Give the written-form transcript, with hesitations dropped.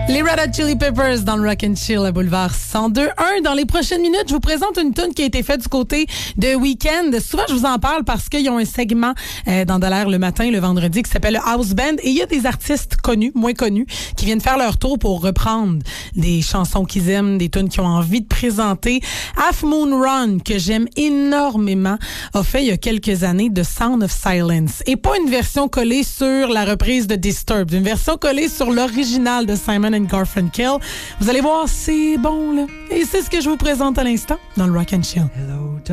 Les Red Hot Chili Peppers dans le Rock and Chill à Boulevard 102.1. Dans les prochaines minutes, je vous présente une tune qui a été faite du côté de Weeknd. Souvent, je vous en parle parce qu'ils ont un segment dans De l'air le matin, le vendredi, qui s'appelle le House Band. Et il y a des artistes connus, moins connus, qui viennent faire leur tour pour reprendre des chansons qu'ils aiment, des tunes qu'ils ont envie de présenter. Half Moon Run, que j'aime énormément, a fait il y a quelques années The Sound of Silence. Et pas une version collée sur la reprise de Disturbed, une version collée sur l'original de Simon & Garfunkel. Vous allez voir, c'est bon, là. Et c'est ce que je vous présente à l'instant dans le Rock and Chill. Hello,